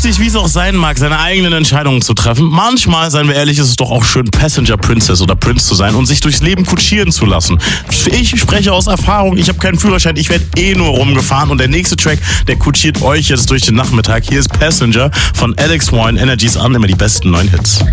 wichtig, wie es auch sein mag, seine eigenen Entscheidungen zu treffen. Manchmal, seien wir ehrlich, ist es doch auch schön, Passenger Princess oder Prince zu sein und sich durchs Leben kutschieren zu lassen. Ich spreche aus Erfahrung, ich habe keinen Führerschein, ich werde nur rumgefahren und der nächste Track, der kutschiert euch jetzt durch den Nachmittag. Hier ist Passenger von Alex Warren, Energies an, immer die besten neuen Hits.